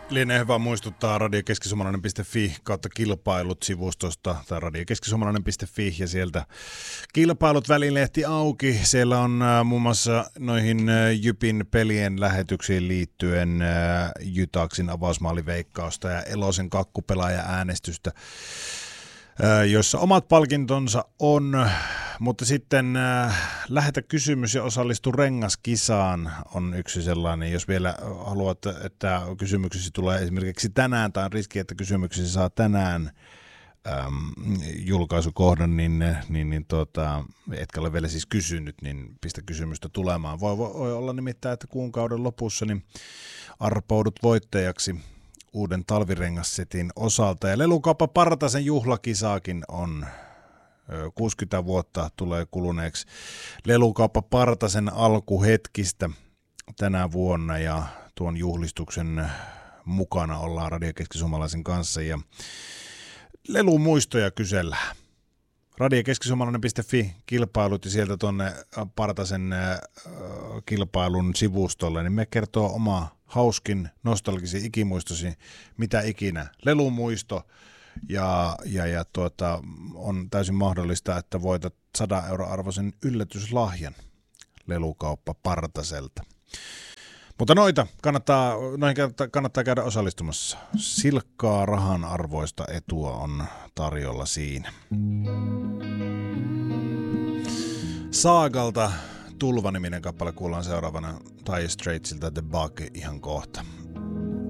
Lienee hyvä muistuttaa radiokeskisuomalainen.fi kautta kilpailut sivustosta tai radiokeskisuomalainen.fi ja sieltä kilpailut välilehti auki. Siellä on muun muassa noihin Jypin pelien lähetyksiin liittyen Jytaksin avausmaaliveikkausta ja Elosen kakkupelaaja äänestystä, joissa omat palkintonsa on, mutta sitten lähetä kysymys ja osallistu rengaskisaan on yksi sellainen. Jos vielä haluat, että kysymyksesi tulee esimerkiksi tänään tai on riski, että kysymyksesi saa tänään julkaisukohdan, niin etkä ole vielä siis kysynyt, niin pistä kysymystä tulemaan. Voi olla nimittäin, että kuun kauden lopussa niin arpoudut voittajaksi uuden talvirengassetin osalta. Ja Lelukauppa Partasen juhlakisaakin on 60 vuotta tulee kuluneeksi Lelukauppa Partasen alkuhetkistä tänä vuonna, ja tuon juhlistuksen mukana ollaan Radiokeskisuomalaisen kanssa ja lelumuistoja kysellään. Radiokeskisuomalainen.fi kilpailut ja sieltä tuonne Partasen kilpailun sivustolle, niin me kertoo oma hauskin nostalgisi ikimuistosi, mitä ikinä. Lelumuisto ja on täysin mahdollista, että voitat 100 € arvoisen yllätyslahjan Lelukauppa Partaselta. Mutta noihin kannattaa käydä osallistumassa. Silkkaa rahan arvoista etua on tarjolla siinä. Saagalta Tulva-niminen kappale kuullaan seuraavana Dire Straitsilta The Bug ihan kohta.